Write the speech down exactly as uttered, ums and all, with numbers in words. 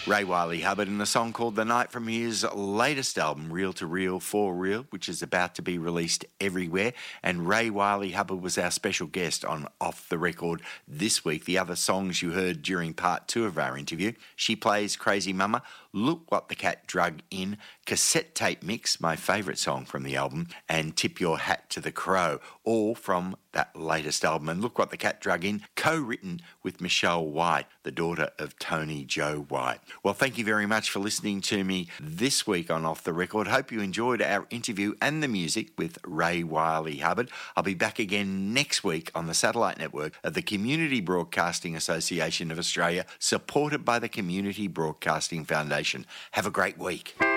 Ray Wiley Hubbard and a song called The Night from his latest album, Reel to Reel for Real, which is about to be released everywhere. And Ray Wiley Hubbard was our special guest on Off the Record this week. The other songs you heard during part two of our interview: She Plays Crazy Mama, Look What the Cat Drug In, Cassette Tape Mix, my favourite song from the album, and Tip Your Hat to the Crow, all from that latest album. And Look What the Cat Drug In, co-written with Michelle White, the daughter of Tony Joe White. Well, thank you very much for listening to me this week on Off the Record. Hope you enjoyed our interview and the music with Ray Wiley Hubbard. I'll be back again next week on the satellite network of the Community Broadcasting Association of Australia, supported by the Community Broadcasting Foundation. Have a great week.